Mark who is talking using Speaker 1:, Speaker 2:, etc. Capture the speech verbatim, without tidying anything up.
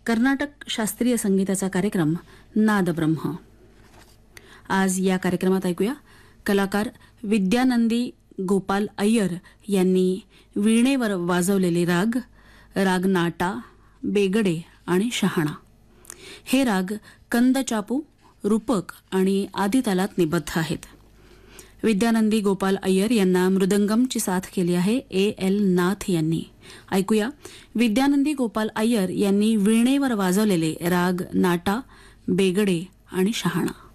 Speaker 1: कर्नाटक शास्त्रीय संगीताचा कार्यक्रम नादब्रह्म. आज या कार्यक्रमात ऐकूया कलाकार विद्यानंदी गोपाल अय्यर यांनी वीणेवर वाजवलेले राग राग नाटा, बेगडे आणि शहाणा. हे राग कंदचापू, रूपक आणि आदितालात निबद्ध आहेत. विद्यानंदी गोपाल अय्यर यांना मृदंगमची साथ केली आहे ए एल नाथ यांनी. ऐकूया विद्यानंदी गोपाल अय्यर यांनी वीणेवर वाजवलेले राग नाटा, बेगडे आणि शहाणा.